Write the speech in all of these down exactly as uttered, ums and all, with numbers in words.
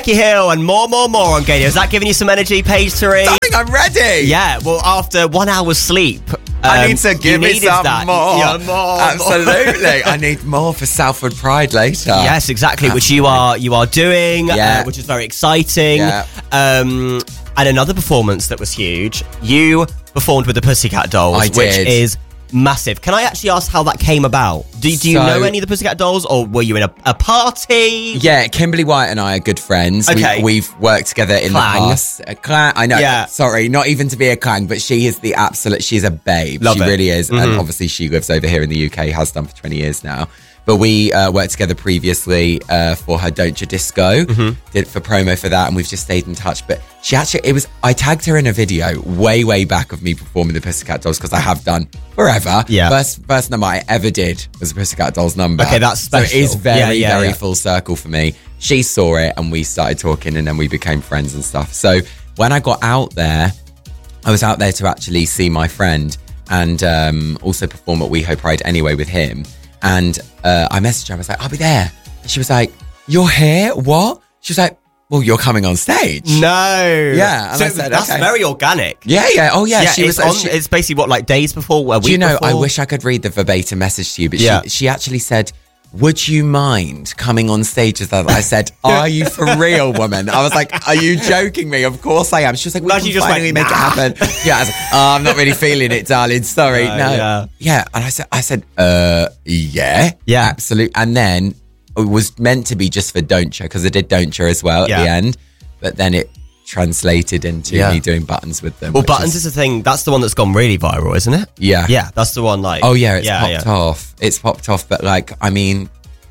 Becky Hill and more, more, more on Gadio. Is that giving you some energy, Page three? I think I'm ready. Yeah, well, after one hour's sleep... I um, need to give me some that. more. Yeah, more. Absolutely. I need more for Salford Pride later. Yes, exactly, Absolutely. which you are you are doing, Yeah. uh, which is very exciting. Yeah. Um, and another performance that was huge, you performed with the Pussycat Dolls, I which did. is massive. Can I actually ask how that came about? Do, do you So- know any of the Pussycat Dolls, or were you in a, a party? Yeah, Kimberly White and I are good friends. Okay. We, we've worked together in Clang. the past. A clang. I know. Yeah. Sorry, not even to be a clang, but she is the absolute, she's a babe. Love she it. really is. Mhm. And obviously she lives over here in the U K, has done for twenty years now. But we uh, worked together previously uh, for her Don't You Disco. Mhm. Did for promo for that, and we've just stayed in touch. But she actually, it was, I tagged her in a video way, way back of me performing the Pussycat Dolls, because I have done forever. Yeah. First, first number I ever did was the Pussycat Dolls number. Okay, that's So it is special. very, Yeah, yeah, very yeah. full circle for me. She saw it and we started talking, and then we became friends and stuff. So when I got out there, I was out there to actually see my friend and um, also perform at WeHo Pride anyway with him. And uh, I messaged her. I was like, I'll be there. And she was like, you're here? What? She was like, well, you're coming on stage. No. Yeah, and so I said, that's okay. very organic. Yeah, yeah. Oh, yeah. Yeah, she it's, was. on, she- it's basically what, like days before, a week Do you know, before? I wish I could read the verbatim message to you, but Yeah. she, she actually said, would you mind coming on stage with that? I said, are you for real, woman? I was like, are you joking me? Of course I am. She was like, we No, can she just finally went, make nah. it happen. Yeah, I was like, oh, I'm not really feeling it, darling. Sorry. No, No. yeah. Yeah. And I said, I said, uh, yeah. Yeah. Absolutely. And then it was meant to be just for Don't You, because I did Don't You as well at Yeah. the end. But then it translated into Yeah. me doing Buttons with them. Well, which Buttons is the thing, that's the one that's gone really viral, isn't it? Yeah. Yeah, that's the one, like... Oh, yeah, it's yeah, popped yeah. off. It's popped off, but like, I mean,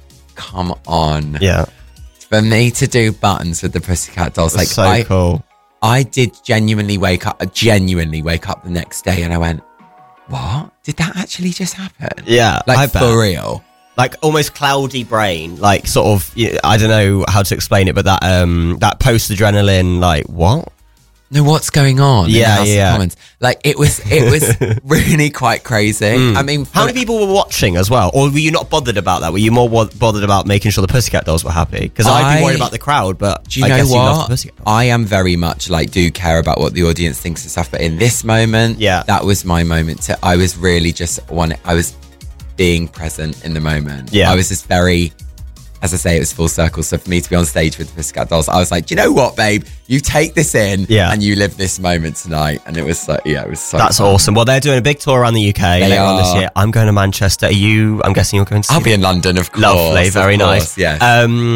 come on. Yeah. For me to do Buttons with the Pussycat Dolls, like, so I, cool. I did genuinely wake up, genuinely wake up the next day and I went, what? Did that actually just happen? Yeah, Like, I bet. for real. Like almost cloudy brain, like sort of, you- I don't know how to explain it, but that um that post adrenaline, like what? No, what's going on? in the Yeah, House of yeah. Commons? Like, it was, it was really quite crazy. I mean, How for- many people were watching as well, or were you not bothered about that? Were you more wo- bothered about making sure the Pussycat Dolls were happy? Because I'd be I- worried about the crowd, but Do you I know guess you love the what? Pussycat Dolls. I am very much like, do care about what the audience thinks and stuff. But in this moment, Yeah. that was my moment. To, I was really just one. I was being present in the moment. Yeah. I was just very, as I say, it was full circle. So for me to be on stage with the Pussycat Dolls, I was like, do you know what, babe? You take this in, Yeah. and you live this moment tonight. And it was so, yeah, it was so. That's fun. awesome. Well, they're doing a big tour around the U K They later on this are. year. I'm going to Manchester. Are you? I'm guessing you're going to. See I'll be in London, of course. Lovely, of very course, nice. Yeah. Um,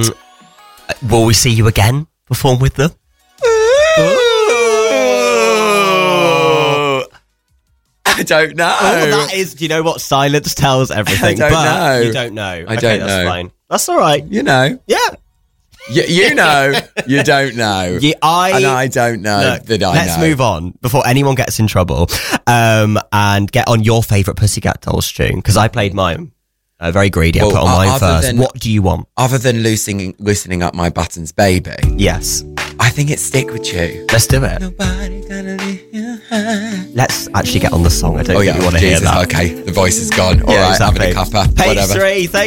will we see you again perform with them? I don't know. Oh, that is. Do you know what? Silence tells everything. I don't but know. You don't know. I okay, don't that's know. Fine. That's all right. You know. Yeah. You, you know. You don't know. Yeah, I. And I don't know Look, that I let's know. move on before anyone gets in trouble, um, and get on your favourite Pussycat Dolls tune, because I played mine. Uh, very greedy. Well, I put on o- mine other first. than- What do you want? Other than loosening, loosening up my Buttons, baby, Yes. I think it's Stick With You. Let's do it. Nobody gonna leave you high. Let's actually get on the song. I don't Oh think yeah, you want to hear Jesus. that. Okay, the voice is gone. All Yeah, right, exactly. having a cuppa. Page Whatever. three. Thank